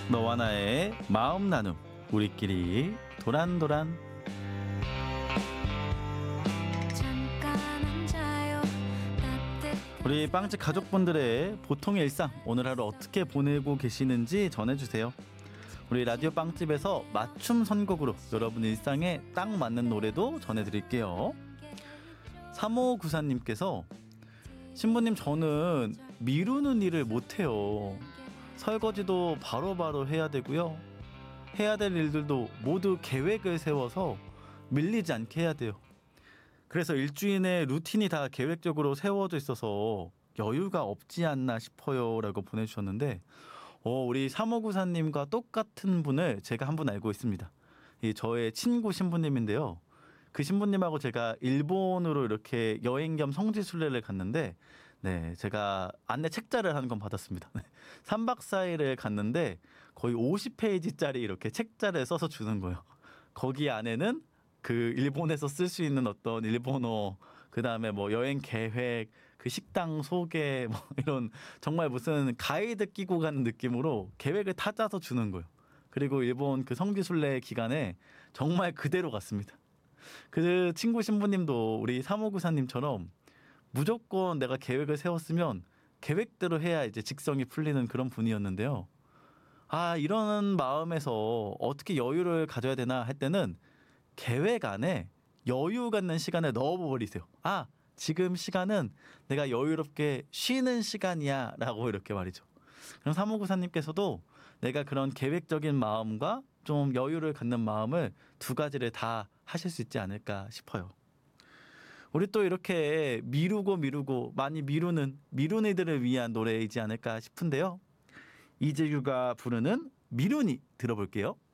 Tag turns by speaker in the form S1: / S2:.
S1: 너와 나의 마음 나눔 우리끼리 도란도란. 우리 빵집 가족분들의 보통의 일상 오늘 하루 어떻게 보내고 계시는지 전해주세요. 우리 라디오 빵집에서 맞춤 선곡으로 여러분 일상에 딱 맞는 노래도 전해드릴게요. 3594님께서 신부님 저는 미루는 일을 못해요. 설거지도 바로바로 해야 되고요. 해야 될 일들도 모두 계획을 세워서 밀리지 않게 해야 돼요. 그래서 일주일의 루틴이 다 계획적으로 세워져 있어서 여유가 없지 않나 싶어요 라고 보내주셨는데 우리 3594님과 똑같은 분을 제가 한 분 알고 있습니다. 저의 친구 신부님인데요. 그 신부님하고 제가 일본으로 이렇게 여행 겸 성지순례를 갔는데 제가 안내 책자를 한 권 받았습니다. 3박 4일을 갔는데 거의 50페이지짜리 이렇게 책자를 써서 주는 거예요. 거기 안에는 그 일본에서 쓸 수 있는 어떤 일본어, 그 다음에 뭐 여행 계획, 그 식당 소개, 뭐 이런 정말 무슨 가이드 끼고 가는 느낌으로 계획을 다 짜서 주는 거예요. 그리고 일본 그 성지순례 기간에 정말 그대로 갔습니다. 그 친구 신부님도 우리 3594님처럼 무조건 내가 계획을 세웠으면 계획대로 해야 이제 직성이 풀리는 그런 분이었는데요. 이런 마음에서 어떻게 여유를 가져야 되나 할 때는 계획 안에 여유 갖는 시간을 넣어버리세요. 지금 시간은 내가 여유롭게 쉬는 시간이야 라고 이렇게 말이죠. 그럼 3594님께서도 내가 그런 계획적인 마음과 좀 여유를 갖는 마음을 두 가지를 다 하실 수 있지 않을까 싶어요. 우리 또 이렇게 미루고 많이 미루는 미룬이들을 위한 노래이지 않을까 싶은데요. 이재규가 부르는 미룬이 들어볼게요.